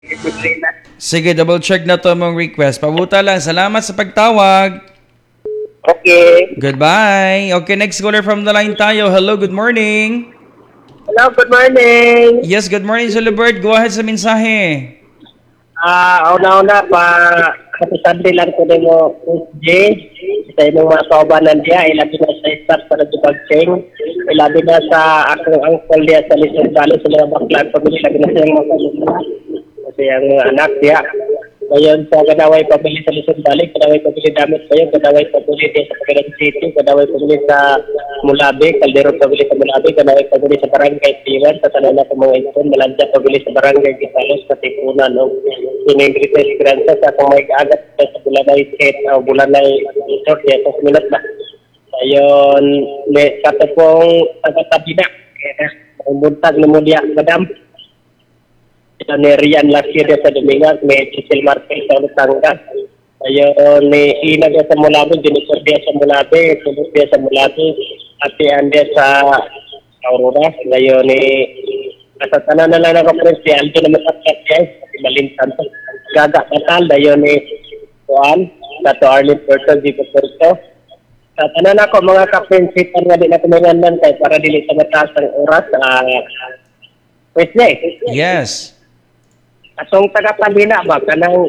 Sige, double check na to mong request. Pabuta lang. Salamat sa pagtawag. Okay. Goodbye. Okay, next caller from the line tayo. Hello, good morning. Hello, good morning. Yes, good morning, Zulibert. Go ahead sa mensahe. Una-una pa, kapisabi lang ko din mo, J, sa imong mga kaubanan diya, ilabi na sa staff sa Nagibag-Ching, ilabi na sa akong uncle diya sa Lison Valley, sa mga baklaan pamilya, ilabi na sa yung mga pamilya, kasi ang mga anak diya. Ngayon sa Gadaway pamilya sa Lison Valley, Gadaway pamilya damit pa yun, Gadaway pamilya diya sa Pagkagan City, Gadaway pamilya sa Mulabi, Calderon pamilya sa Mulabi, Gadaway pamilya sa Barangay Tiwan, sa Tanana sa mga ipon, Malanja pamilya sa Barangay Gitalos, sa Tipunan, o Sinigrites Granza, sa akong may kaagat sa Bulanay State, o Bulanay Resort, diya sa Minat na. Ngayon, kato pong tagatabi na, ang buntag na muli madam. Ito ni Rian Lasir sa Domingas, may Cecil Marquez sa Lutanga. Ayun, ni Ina dia sa Mulabi, Jennifer dia sa Mulabi, Tulus dia sa Mulabi, Ate Andia sa Aurora. Ngayon, ni nasa tanan na lang ako friends, si Aldo na matapos guys, si Malintan to. Gaga Batal, ayun ni Juan, Tato Arlene Puerto, Zico Puerto. Sa tanan ako, mga kaprinsipan nga di na kumingandan kay para dili sa mataas ang oras. Wednesday. Yes. Atong taga-Palina ba? Kanang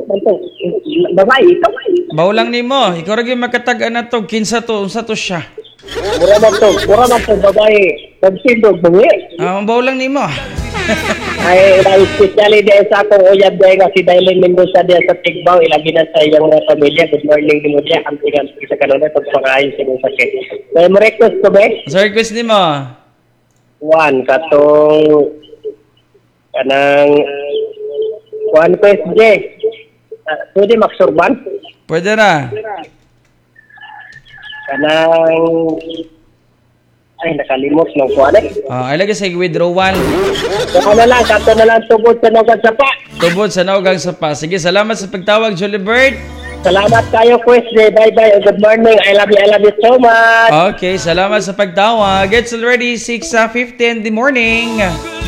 babae ito? Baulang ni mo. Ikaw rin yung magkatagaan na to. Kinsa to. Unsa to siya. Mura man to babae. Pagsidog bungi. Baulang ni mo. Ay, especially din sa akong uyab dahil nga si Dailin Mendoza diya sa Tigbaw. Ilagi na sa iyang mga pamilya. Good morning din mo diya. Ang tigang sa kanuna. Pagpangayon sa mong sakit. May mo request ko ba? Sa request ni mo. One, katong kanang Juan PSG. Pwede maksurban? Pwede na. Kanang ay nakalimot ng kuan eh. Ay lagi sa withdrawal. Kato na lang tubod sa Nogang Sapa. Tubod sa Nogang Sapa. Sige, salamat sa pagtawag, Julibert. Salamat kayo, Quiz. Bye-bye. Good morning. I love you so much. Okay, salamat sa pagtawag. It's already 6:50 in the morning.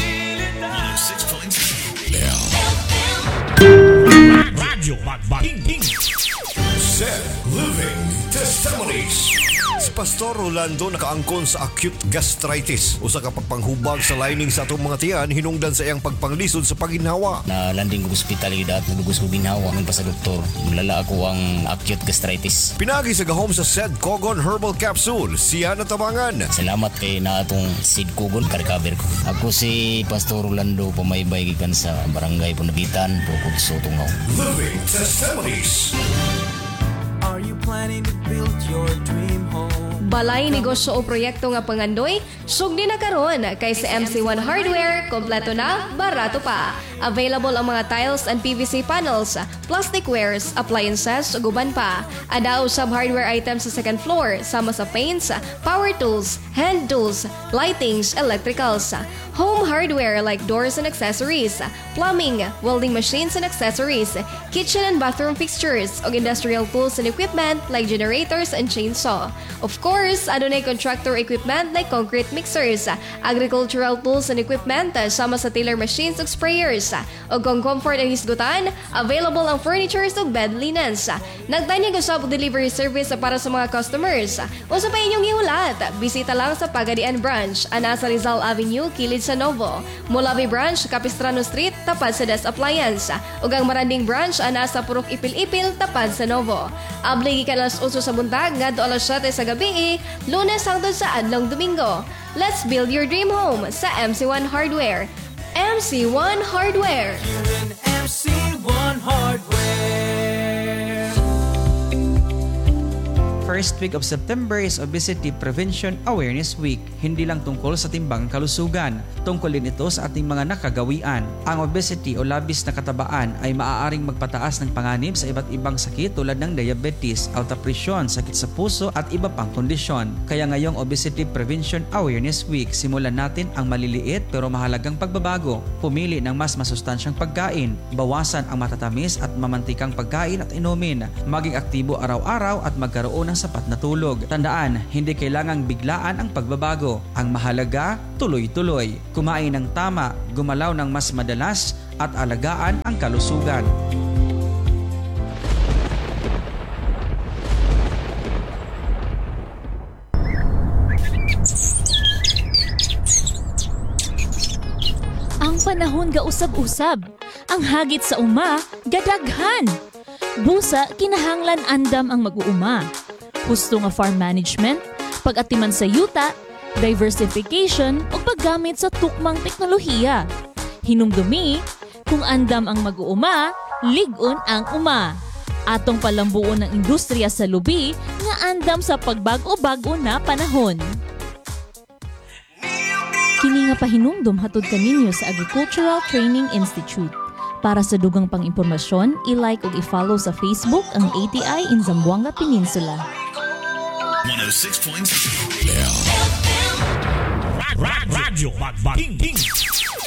Radio Magbaking Set Living Testimonies. Si Pastor Rolando nakaangkon sa acute gastritis, usa ka pagpanghubag sa lining sa atong mga tiyan hinungdan sa iyang pagpanglisod sa paginhawa. Na landing ko hospital gid at nagugos ko ginhawa ngon pa sa doktor. Mulala ako ang acute gastritis. Pinagi sa gahom sa Sed Cogon Herbal Capsule, siya natabangan. Salamat kay na atong Sid Cogon ka-recover ko. Ako si Pastor Rolando pamaybay gikan sa Barangay Punabitan, Bukod Sotungaw. Living Testimonies. Are you planning to build your dream home? Balay negosyo o proyekto nga pangandoy, sugdi na karon kay sa MC1 Hardware, kompleto na, barato pa. Available ang mga tiles and PVC panels, plasticwares, appliances, ug uban pa. Adao sub hardware items sa second floor, sama sa paints, power tools, hand tools, lightings, electricals. Home hardware like doors and accessories, plumbing, welding machines and accessories, kitchen and bathroom fixtures, ug industrial tools and equipment like generators and chainsaw. Of course, adunay contractor equipment like concrete mixers, agricultural tools and equipment, sama sa tiller machines ug sprayers. Ug kung comfort ang hisgutan, available ang furnitures ug bed linens. Nagtanyag usab delivery service para sa mga customers. Usa pa inyong ihulat, bisita lang sa Pagadian Branch, ana sa Rizal Avenue, kilid sa Novo. Mulabi Branch, Capistrano Street, tapad sa Des Appliance. Ug ang Maranding Branch, ana sa Purok Ipil-Ipil, tapad sa Novo. Abli gikan alas 8 sa buntag ngadto alas 7 sa gabi, Lunes hangtod sa adlong Domingo. Let's build your dream home sa MC1 Hardware. MC1 Hardware. MC1 Hardware. First week of September is Obesity Prevention Awareness Week. Hindi lang tungkol sa timbang kalusugan, tungkol din ito sa ating mga nakagawian. Ang obesity o labis na katabaan ay maaaring magpataas ng panganib sa iba't ibang sakit tulad ng diabetes, alta presyon, sakit sa puso at iba pang kondisyon. Kaya ngayong Obesity Prevention Awareness Week, simulan natin ang maliliit pero mahalagang pagbabago. Pumili ng mas masustansyang pagkain, bawasan ang matatamis at mamantikang pagkain at inumin, maging aktibo araw-araw at magkaroon ng sapat na tulog. Tandaan, hindi kailangang biglaan ang pagbabago. Ang mahalaga, tuloy-tuloy. Kumain ng tama, gumalaw ng mas madalas, at alagaan ang kalusugan. Ang panahon ga usab-usab, ang hagit sa uma gadaghan. Busa kinahanglan andam ang mag-uuma. Husto nga farm management, pag-atiman sa yuta, diversification o paggamit sa tukmang teknolohiya. Hinumdumi, kung andam ang mag-uuma, ligon ang uma. Atong palambuon ng industriya sa lubi nga andam sa pagbago-bago na panahon. Kini nga pahinumdum hatod kaninyo sa Agricultural Training Institute. Para sa dugang pang-impormasyon, i-like o i-follow sa Facebook ang ATI in Zamboanga Peninsula. 106.7 Radyo Bagbaging